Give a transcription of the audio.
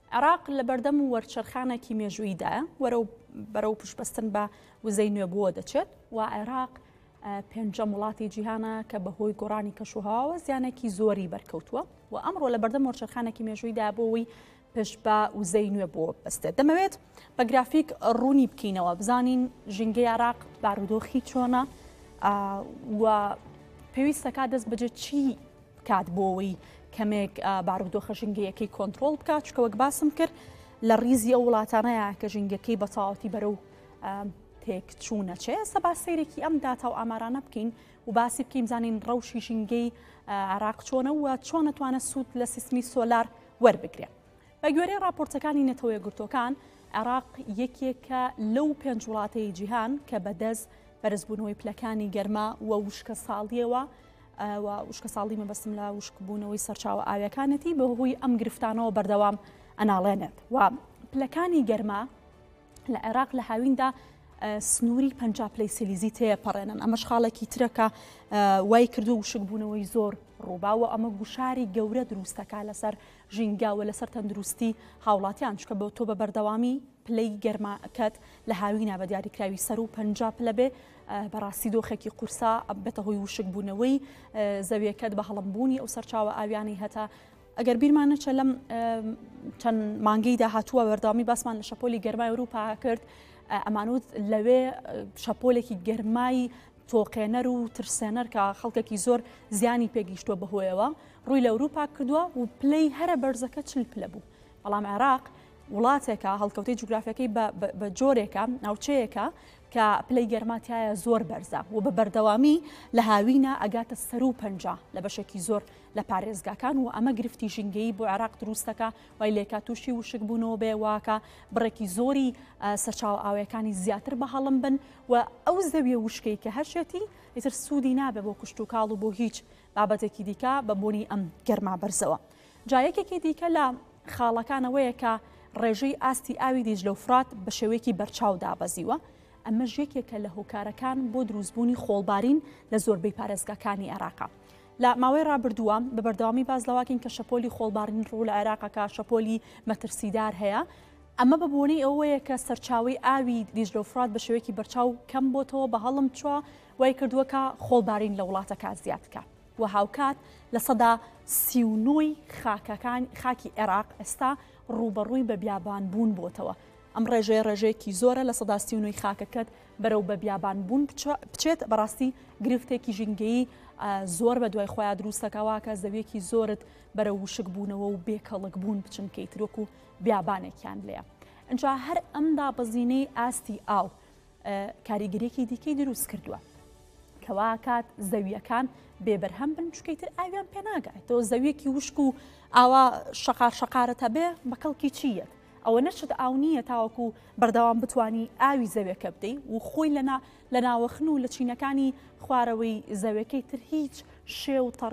عێراق لە بەردەم وەرچەرخانێکی مێژوویدایە بەرەو پشتبەستن بە وزەی نوێبووە دەچێت و عێراق پێنجەم وڵاتی جیهانە کە بەهۆی گۆڕانی کەشوهاوە زیانێکی زۆری بەرکەوتووە و ئەمڕۆ لە بەردەم وەرچەرخانێکی مێژوویدا بۆەوەی پشت بە وزەی نوێبووە بەستێت. دەمەوێت بە گرافیک ڕوونی بکەینەوە بزانین ژینگەی عێراق بارودۆخی چۆنە و پێویستە کات دەست بەجێ چی بکات بۆەوەی کەمێک بارودۆخە ژینگەیەکەی کۆنتترۆل بکات، چکە وەک باسم کرد لە ڕیزی ئەو وڵاتانەیە کە ژینگەکەی بەتەواوەتی بەرەو تێکچوونە چێ. ئێستا با سەیرێکی ئەم داتا و ئامارانە بکەین و باسی بکەین بزانین ڕەوشی ژینگەی عێراق چۆنە و چۆن نەتوانە سوود لە سیستمی سۆلار وەربگرێت. بە گوێرەی راپۆرتەکانی نەتەوە یەکگرتووەکان عێراق یەکێکە لەو 5 وڵاتەی جیهان کە بەدەست بەرزبوونەوەی پلەکانی گەرما و وشکە ساڵیەوە و وشکە ساڵی مەبەستم لە وشکبوونەوەی سەرچاوە ئاویەکانەتی بەهۆی ئەم گرفتانەوە بەردەوام ئەناڵێنێت و پلەکانی گەرما لە عێراق لە هاویندا سنووری 50 پلەی سیلیزی تێپەڕێنن. ئەمەش خاڵێکی ترەکە وای کردو وشکبوونەوەی زۆر ڕووباوە ئەمە گوشاری گەورە دروستەکە لەسەر ژینگاوە لەسەر تەندروستی هاوڵاتیان، چکە بە تۆ بە بەردەوامی پلەی گەرماکەت لە هاوینە بە دیاریکراوی سەر و 50 پلە بێ بەڕاستی دۆخێکی قورسا بێتە هۆی وشکبوونەوەی زەویەکەت بە هەڵمبوونی ئەو سەرچاوە ئاویانی هەتا ئەگەر بیرمان نەچە لەم چەند مانگەی داهاتووە بەردەوامی باسمان لە شەپۆلی گەرمای ئەوروپا کرد ئەمانوت لەوێ شەپۆلێکی گەرمای تۆقێنەر و ترسێنەر کە خەڵکێکی زۆر زیانی پێگەیشتووە بەهۆیەوە ڕووی لە ئەوروپا کردووە و پلەی هەرە بەرزەکە 40 پلە بوو. بەڵام عێراق وڵاتێکە هەڵکەوتەی جوگرافیەکەی بە جۆرێکە ناوچەیەکە کە پلەی گەرماتیایە زۆر بەرزە و بە بەردەوامی لە هاوینە ئەگاتە سەر و 50 لە بەشێکی زۆر لە پارێزگاکان و ئەمە گرفتی ژینگەی بۆ عێراق دروستەکە وای لێکا تووشی وشکبوونەوە بێ واکە بڕێکی زۆری سەرچاو ئاویەکانی زیاتر بە هەڵم بن و ئەو زەویە وشکەی کە هەرشێتی ئیتر سوودی نابێ بۆ کشت و کاڵ و بۆ هیچ بابەتێکی دیکە بە بوونی ئەم گەرما بەرزەوە. جایەکێکی دیکە لە خاڵەکانەوەیە کە ڕێژەی ئاستی ئاوی دیجلە و فرات بە شێوەیەکی بەرچاو دابەزیوە. ئەمە ژێکێکە لە هۆکارەکان بۆ دروستبوونی خۆڵبارین لە زۆربەی پارێزگاکانی عێراقا. لە ماوەی ڕابردووە بە بەردەوامی بازلەواکەین کە شەپۆلی خۆڵبارین ڕوو لە عێراقەکە شەپۆلی مەترسیدار هەیە. ئەمە بە بۆنەی ئەوەیە کە سەرچاوی ئاوی دیجلە و فرات بە شێوەیەکی بەرچاو کەم بۆتەوە بە هەڵم چوە وای کردووە کە خۆڵبارین لە وڵاتەکە زیادکە و هاوکات لە سەدا 39 خاکی عێراق ئێستا ڕوبەڕووی بە بیابان بوون بۆتەوە. ئەم ڕێژەیەکی زۆرە لە سەدا 39 خاکەکەت بەرەو بە بیابان بوون بچێت بەڕاستی گرفتێکی ژینگەیی زۆر بە دوای خۆیان دروستەکەوە کە زەویەکی زۆرت بەرە وشک بوونەوە و بێکەڵک بوون بچنکەی ترۆک و بیابانێکیان لێە. ئەنجا هەر ئەمدا بەزینەی ئاستی ئاو کاریگەریەکی دیکەی دروست کردووە کەوا کات زەویەکان بێبەرهەم بن چکەیتر ئاویان پێناگایێتەوە زەویەکی وشک و ئاوا شەقارەتە بێ بەکەڵکی چیەت ئەوە نەشت ئاو نییە تاوەکو بەردەوام بتانی ئاوی زەویەکە بدەیت و خۆی لە ناوەخن و لە چینەکانی خوارەوەی زەویەکەی تر هیچ شێ و